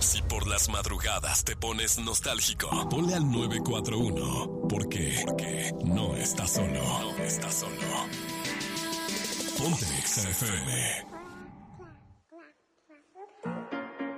Si por las madrugadas te pones nostálgico, ponle al 941. Porque no estás solo. No estás solo. Ponte Exa FM.